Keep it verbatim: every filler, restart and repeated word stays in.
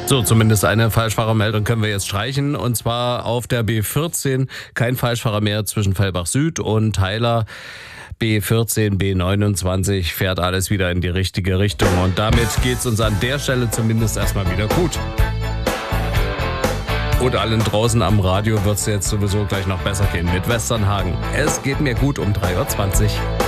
So, zumindest eine Falschfahrermeldung können wir jetzt streichen. Und zwar auf der B vierzehn. Kein Falschfahrer mehr zwischen Fellbach Süd und Heiler. B vierzehn, B neunundzwanzig fährt alles wieder in die richtige Richtung. Und damit geht's uns an der Stelle zumindest erstmal wieder gut. Und allen draußen am Radio wird's jetzt sowieso gleich noch besser gehen mit Westernhagen. Es geht mir gut um drei Uhr zwanzig.